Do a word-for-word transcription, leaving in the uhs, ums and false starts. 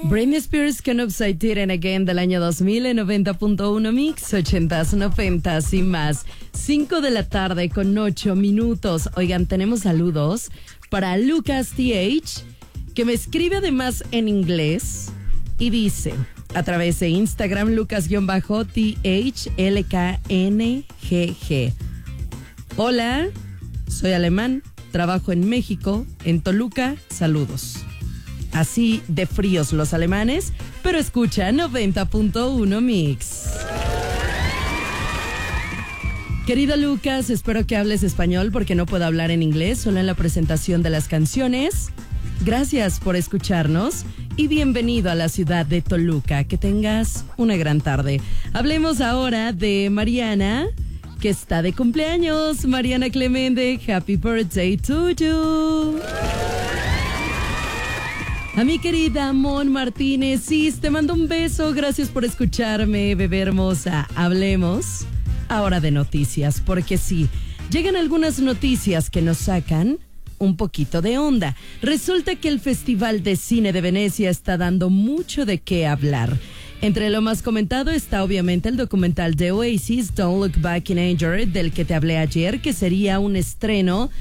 Britney Spears con Upside Down Again del año dos mil en noventa punto uno Mix, ochentas, noventas y más. cinco de la tarde con ocho minutos. Oigan, tenemos saludos para Lucas T H, que me escribe además en inglés y dice a través de Instagram, Lucas-T H L K N G G. Hola, soy alemán, trabajo en México, en Toluca, saludos. Así de fríos los alemanes, pero escucha noventa punto uno Mix. Querido Lucas, espero que hables español porque no puedo hablar en inglés, solo en la presentación de las canciones. Gracias por escucharnos y bienvenido a la ciudad de Toluca. Que tengas una gran tarde. Hablemos ahora de Mariana, que está de cumpleaños. Mariana Clemente, happy birthday to you. A mi querida Mon Martínez, sí, te mando un beso. Gracias por escucharme, bebé hermosa. Hablemos ahora de noticias, porque sí, llegan algunas noticias que nos sacan un poquito de onda. Resulta que el Festival de Cine de Venecia está dando mucho de qué hablar. Entre lo más comentado está obviamente el documental de Oasis, Don't Look Back in Anger, del que te hablé ayer, que sería un estreno